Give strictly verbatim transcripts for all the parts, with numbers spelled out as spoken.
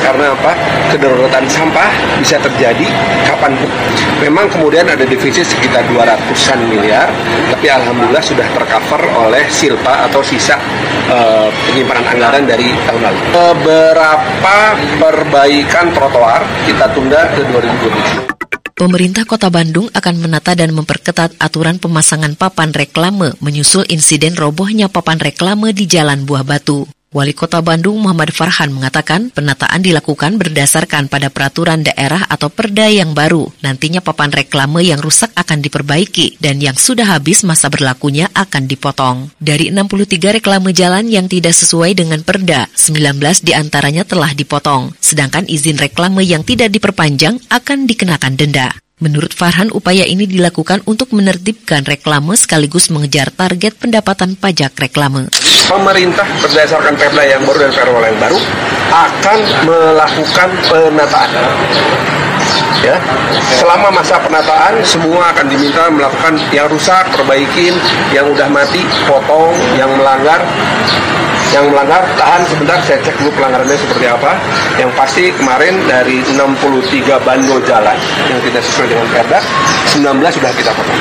Karena apa? Kedaruratan sampah bisa terjadi kapanpun. Memang kemudian ada defisit sekitar dua ratusan miliar, tapi alhamdulillah sudah tercover oleh silpa atau sisa uh, penyimpanan anggaran dari tahun lalu. Beberapa perbaikan trotoar kita tunda ke dua ribu dua puluh tujuh. Pemerintah Kota Bandung akan menata dan memperketat aturan pemasangan papan reklame menyusul insiden robohnya papan reklame di Jalan Buah Batu. Wali Kota Bandung Muhammad Farhan mengatakan penataan dilakukan berdasarkan pada peraturan daerah atau perda yang baru. Nantinya papan reklame yang rusak akan diperbaiki dan yang sudah habis masa berlakunya akan dipotong. Dari enam puluh tiga reklame jalan yang tidak sesuai dengan perda, sembilan belas diantaranya telah dipotong. Sedangkan izin reklame yang tidak diperpanjang akan dikenakan denda. Menurut Farhan, upaya ini dilakukan untuk menertibkan reklame sekaligus mengejar target pendapatan pajak reklame. Pemerintah berdasarkan perda yang baru dan perwal yang baru akan melakukan penataan. Ya, selama masa penataan semua akan diminta melakukan yang rusak, perbaikin, yang udah mati, potong, yang melanggar. Yang melanggar, tahan sebentar, saya cek dulu pelanggarannya seperti apa. Yang pasti kemarin dari enam puluh tiga bando jalan yang tidak sesuai dengan perda, sembilan belas sudah kita potong.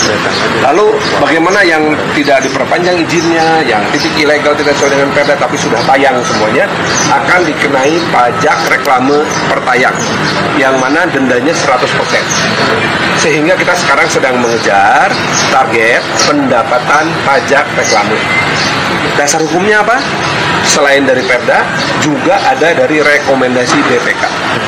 Lalu bagaimana yang tidak diperpanjang izinnya, yang titik ilegal tidak sesuai dengan perda tapi sudah tayang semuanya, akan dikenai pajak reklame per tayang, yang mana dendanya seratus persen. Sehingga kita sekarang sedang mengejar target pendapatan pajak reklame. Dasar hukumnya apa? Selain dari perda, juga ada dari rekomendasi B P K.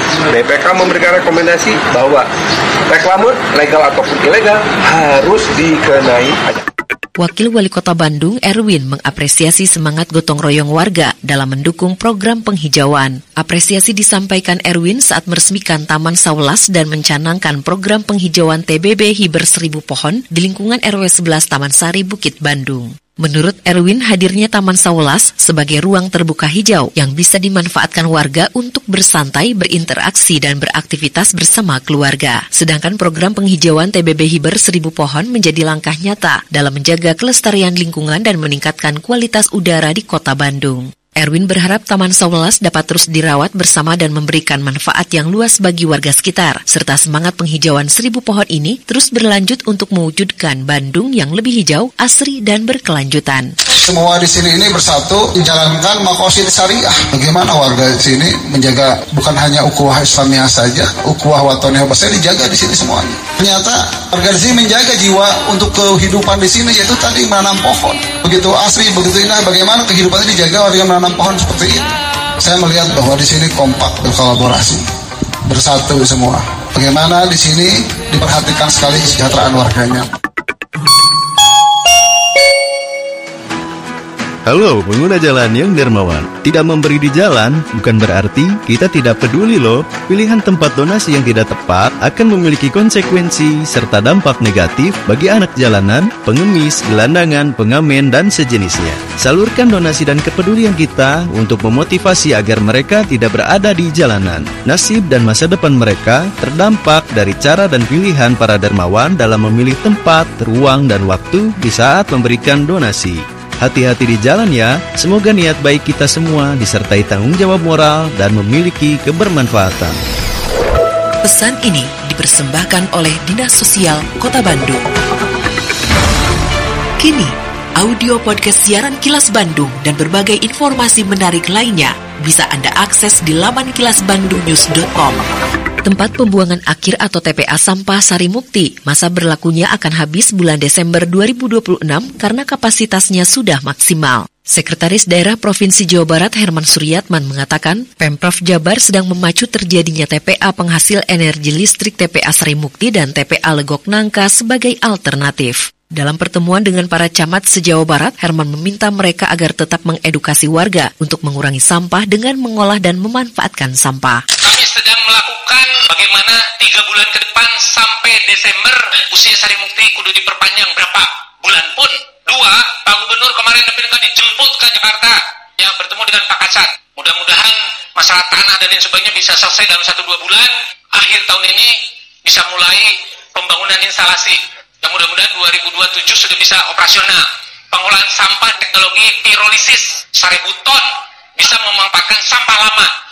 B P K memberikan rekomendasi bahwa reklame, legal ataupun ilegal, harus dikenai pajak. Wakil Wali Kota Bandung, Erwin, mengapresiasi semangat gotong royong warga dalam mendukung program penghijauan. Apresiasi disampaikan Erwin saat meresmikan Taman Saulas dan mencanangkan program penghijauan T B B Hiber Seribu Pohon di lingkungan R W sebelas Taman Sari, Bukit Bandung. Menurut Erwin, hadirnya Taman Saulas sebagai ruang terbuka hijau yang bisa dimanfaatkan warga untuk bersantai, berinteraksi, dan beraktivitas bersama keluarga. Sedangkan program penghijauan T B B Hiber Seribu Pohon menjadi langkah nyata dalam menjaga kelestarian lingkungan dan meningkatkan kualitas udara di Kota Bandung. Erwin berharap Taman Saulas dapat terus dirawat bersama dan memberikan manfaat yang luas bagi warga sekitar, serta semangat penghijauan seribu pohon ini terus berlanjut untuk mewujudkan Bandung yang lebih hijau, asri, dan berkelanjutan. Semua di sini ini bersatu menjalankan makosid syariah. Bagaimana warga di sini menjaga bukan hanya ukhuwah Islamiyah saja, ukhuwah watoniyah saya dijaga di sini semuanya. Ternyata warga di sini menjaga jiwa untuk kehidupan di sini, yaitu tadi menanam pohon. Begitu asri, begitu indah, bagaimana kehidupannya dijaga warga menanam pohon seperti itu. Saya melihat bahwa di sini kompak berkolaborasi, bersatu semua. Bagaimana di sini diperhatikan sekali kesejahteraan warganya. Halo pengguna jalan yang dermawan. Tidak memberi di jalan bukan berarti kita tidak peduli loh. Pilihan tempat donasi yang tidak tepat akan memiliki konsekuensi serta dampak negatif bagi anak jalanan, pengemis, gelandangan, pengamen, dan sejenisnya. Salurkan donasi dan kepedulian kita untuk memotivasi agar mereka tidak berada di jalanan. Nasib dan masa depan mereka terdampak dari cara dan pilihan para dermawan dalam memilih tempat, ruang, dan waktu di saat memberikan donasi. Hati-hati di jalan ya, semoga niat baik kita semua disertai tanggung jawab moral dan memiliki kebermanfaatan. Pesan ini dipersembahkan oleh Dinas Sosial Kota Bandung. Kini, audio podcast siaran Kilas Bandung dan berbagai informasi menarik lainnya bisa Anda akses di laman kilas bandung news dot com. Tempat pembuangan akhir atau T P A sampah Sari Mukti, masa berlakunya akan habis bulan Desember dua ribu dua puluh enam karena kapasitasnya sudah maksimal. Sekretaris Daerah Provinsi Jawa Barat Herman Suryatman mengatakan, Pemprov Jabar sedang memacu terjadinya T P A penghasil energi listrik T P A Sari Mukti dan T P A Legok Nangka sebagai alternatif. Dalam pertemuan dengan para camat se-Jawa Barat, Herman meminta mereka agar tetap mengedukasi warga untuk mengurangi sampah dengan mengolah dan memanfaatkan sampah. Kami sedang melakukan bagaimana tiga bulan ke depan sampai Desember usia Sari Mukti kudu diperpanjang berapa bulan pun. Dua, Pak Gubernur kemarin kan dijemput ke Jakarta yang bertemu dengan Pak Kacat. Mudah-mudahan masalah tanah dan lain sebagainya bisa selesai dalam satu dua bulan. Akhir tahun ini bisa mulai pembangunan instalasi. Yang mudah-mudahan dua ribu dua puluh tujuh sudah bisa operasional. Pengolahan sampah teknologi pirolisis seribu ton bisa memanfaatkan sampah lama.